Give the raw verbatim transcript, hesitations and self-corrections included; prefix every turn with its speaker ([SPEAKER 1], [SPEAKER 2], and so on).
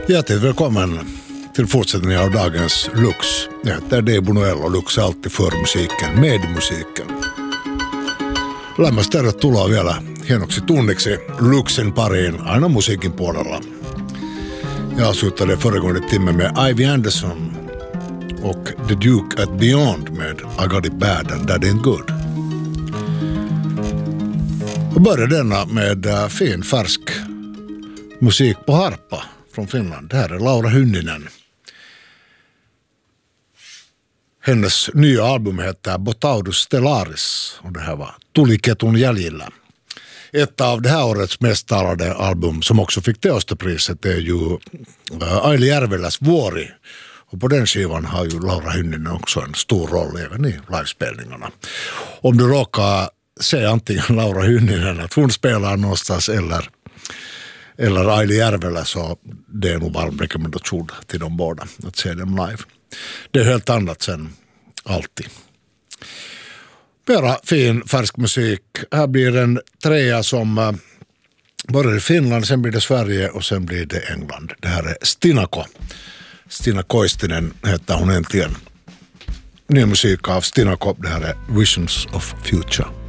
[SPEAKER 1] Hjärtligt välkommen till fortsättningen av dagens Lux. Jag heter Debo Noel och Lux är alltid för musiken, med musiken. Lämmäs tervetuloa vielä hienoksi tunniksi Luxin pariin aina musiikin puolella. Jag avslutade föregående timme med Ivy Anderson och The Duke at Beyond med I Got It Bad and That Ain't Good. Och började denna med uh, fin färsk musik på harpa från Finland. Det här är Laura Hynninen. Hennes nya album heter Botaudus Stellaris och det här var Tuliketun jäljillä. Ett av det här årets mest talade album som också fick Teosta-priset är ju uh, Aili Järveläs Vuori. Och på den skivan har ju Laura Hynninen också en stor roll även i livespelningarna. Om du råkar se antingen Laura Hynninen att hon spelar någonstans eller, eller Aili Järvelä, så det är nog varm rekommendation till de båda att se dem live. Det är helt annat sen alltid. Mera fin färsk musik. Här blir en trea som börjar i Finland, sen blir det Sverige och sen blir det England. Det här är Stinako. Stina Koistinen heter hon äntligen. Ny musik av Stinako, det här är Visions of Future.